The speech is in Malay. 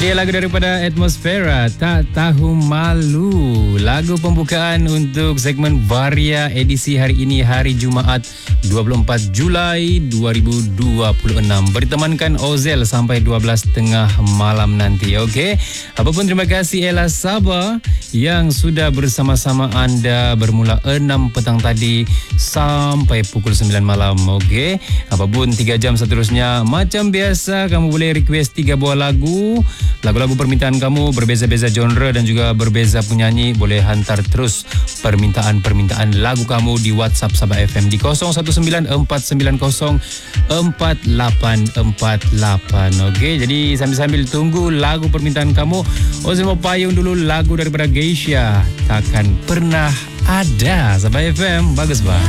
dia lagu daripada Atmosfera, Tak Tahu Malu. Lagu pembukaan untuk segmen Varia edisi hari ini, hari Jumaat 24 Julai 2026. Bertemankan Ozel sampai 12.30 malam nanti. Okey. Apapun, terima kasih Ella Sabah yang sudah bersama-sama anda bermula 6 petang tadi sampai pukul 9 malam. Okey. Apapun 3 jam seterusnya, macam biasa kamu boleh request 3 buah lagu. Lagu-lagu permintaan kamu berbeza-beza genre dan juga berbeza penyanyi. Boleh hantar terus permintaan-permintaan lagu kamu di WhatsApp Sabah FM di 0194904848. Okey, jadi sambil-sambil tunggu lagu permintaan kamu, Ozil mau payung dulu lagu daripada Geisha, Takkan Pernah Ada. Sabah FM, bagus bah.